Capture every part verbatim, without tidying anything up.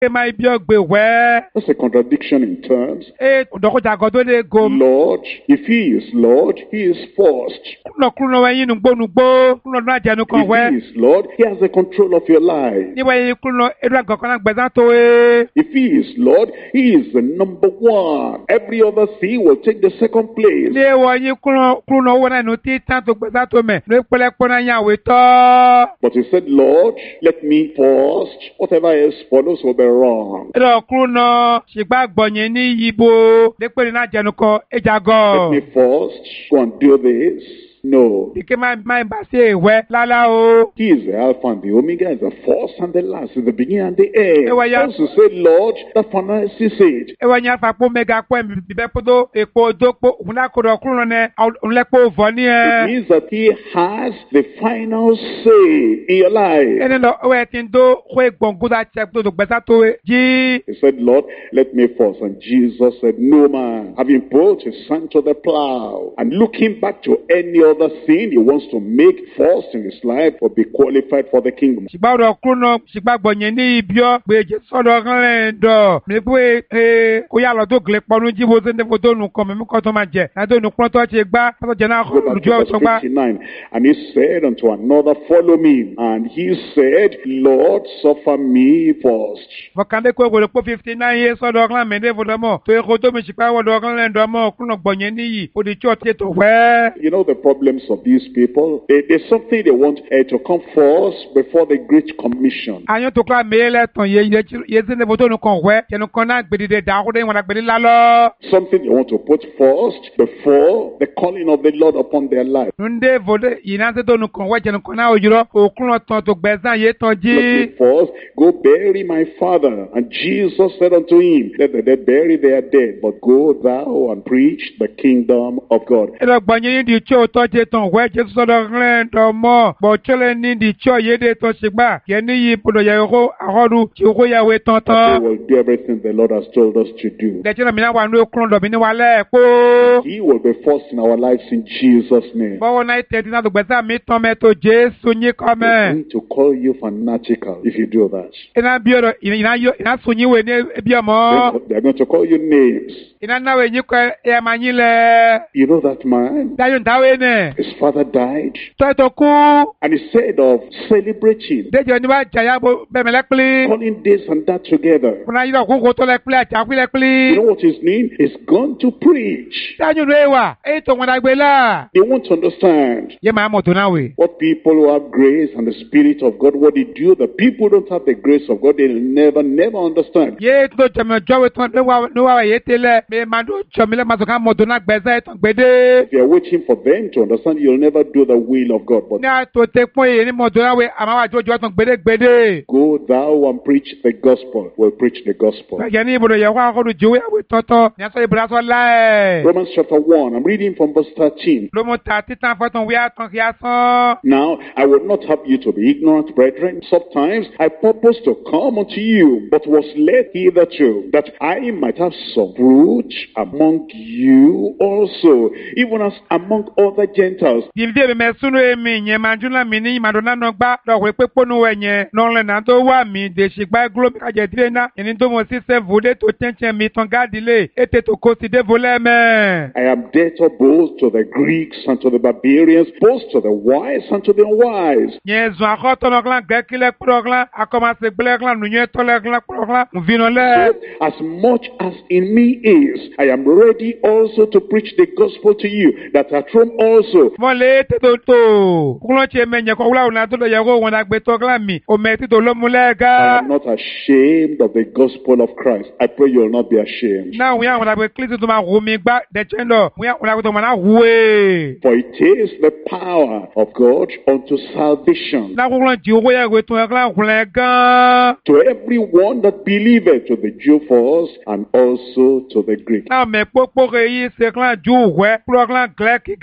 That's a contradiction in terms. E dokoja godo le gom. Lord, if he is Lord, he is first. Kuno kuno we yin nugbo nugbo, kuno na janu kan we. If he is Lord, he has the control of your life. Ni we kuno edu agokan na gbezan to e. If he is Lord, he is the number one. Every other thing will take the second place. Ni wo yin kuno kuno wo na no ti tan to gbezan to me. No pele pona yan we to. But he said, Lord, let me first. Whatever else follows will be wrong. Edo kuno sigbagbo yin ni yibo. Le pe na janu kan ejago. Let me first go and do this. No. Ike ma ma ba se we lala o. He is the Alpha and the Omega, is the first and the last, is the beginning and the end. Ewa ya- Also say, Lord, the finances it. E wa nya fa po mega po mi be podo epo dopo una ko do kuno ne unle po vo ni It e. means that he has the final say in your life. Ene lo we tin do ko egbongu da che to do gbesa to e. Ji He said, Lord, let me first. And Jesus said, no man, having put his son to the plow and looking back to any other thing he wants to make first in his life will be qualified for the kingdom. sigba do kuno sigba gbo yen ni ibio pe je so do kan le do. Mi pe e ko ya lo do gle ponu ji bo se ne foto nu ko mi ko to ma je. Na do nu pon to che gba to je na Go back to rujo verse so gba. fifty-nine. And he said unto another, follow me. And he said, Lord, suffer me first. Fo kan de ko go le po fifty-nine years so do kan me de foto mo. To e ko to mi sigba wo do kan le do mo kuno gbo yen ni yi. O di church to we. You know the problems of these people? They, there's something they want uh, to come first before the Great Commission. Ayo to kla me le ton ye ye ye se ne foto nu kon we. Je nu kon na gbe de da ko de won na gbe la lo. Something they want to put first before the calling of the Lord upon their life. Nde vode ina se to nu kon we je nu kon na ojuro. O kuno ton to gbezan ye ton Let ji. me first go bury my father. And Jesus said unto him, let the dead bury their dead, but go thou and preach the kingdom of God. Ero gbanye di cho to je ton we je so do ren do mo bo chole ni di cho ye de to sigba ye ni yi podo ye ko ahodu ti ko ya we ton We ton will do everything the Lord has told us to do. de chira mi na wa nu okun do bi ni wa le po He will be first in our lives in Jesus' name. bo won na te na do gbesa mi ton me to Jesu ni ko They're me going to call you fanatical if you do that. ina bi oro ina yo ina su ni we ni bi omo They're going to call you names. ina na we ni ko e ma yin le You know that man? da yo ndawe ne His father died. to to ku And instead of celebrating, de jo ni wa jaya bo be me le pli calling this and that together, kuna yi do ku ko to le pli aja ku le pli you know what his name? He's gone to preach. Daniel Rewa, eh, to when I go la. They won't understand Ye ma mo to na we. what people who have grace and the Spirit of God, what they do. The people who don't have the grace of God, they'll never, never understand. Ye to jame jo we to no wa no wa ye tele. Me ma do jame le ma so kan mo to na gbese to gbede. If you're waiting for them to understand, you'll never do the will of God. But Ni a to te pon ye ni mo to na we ama wa jo jo to gbede gbede. go thou and preach the gospel. We'll preach the gospel. Ye ni ibodo ye wa ko do jo we to to. Ni so ibra so la. Romans chapter one, I'm reading from verse thirteen. Lo mo ta ti tan fo ton we a ton ki a son. Now, I would not have you to be ignorant, brethren. Sometimes I purpose to come unto you, but was led hitherto, that I might have some fruit among you also, even as among other Gentiles. Di de me sunu e mi yen ma juna mi ni ma do na no gba do we pe ponu we yen. No le na to wa mi de si gba glo mi ka je dire na. Eni to mo si se vode to tenchen mi ton gadile. Ete to ko si de vole me. I am debtor both to the Greeks and to the barbarians, both to the wise and to the unwise. Nye zo akoto no klan gekile pro klan akoma se gble klan nu nye to le klan pro klan mu vino le. As much as in me is, I am ready also to preach the gospel to you, that at Rome also. Mo le te to to. Kulo che me nye ko wala una to le ye ko wona gbe to klan mi. O me ti to lo mu le I ga. am not ashamed of the gospel of Christ. I pray you will not be ashamed. Na wi wona gbe klisi to ma ru mi gba de chendo. Wi wona gbe to ma na huwe. For it is the power of God unto salvation Na kulo ji wo ye gbe to klan kule gan. to everyone that believeth, to the Jew first and also to the Greek. Na me popo re yi se klan ju we pro klan glek ga.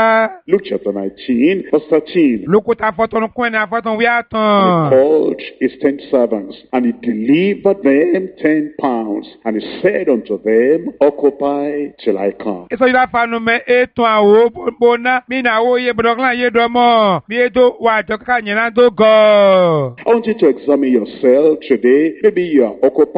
wá. Luke chapter nineteen, verse thirteen. Lókùtà afọ́tọ̀nù kún ẹni afọ́tọ̀nù wí And àtàn. he called his ten servants, and he delivered them ten pounds. And he said unto them, Occupy till I come. Eso yìí láfanu mẹ ètò àwò bọ́nà mí nà àwò yé bọ̀dọ̀kúnlá yé dọ́mọ̀ bí ètò wà jọ káka yẹn náà tó gọ̀. I want you to examine yourself today. Maybe you are occupied